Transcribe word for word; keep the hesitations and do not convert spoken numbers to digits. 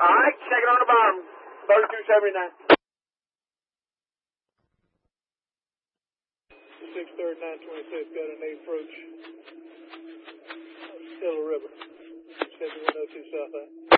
All right, second on the bottom, thirty-two seventy-nine. six thirty-nine twenty-six, got an eight approach. Stella River, seventy-one oh two South Eye.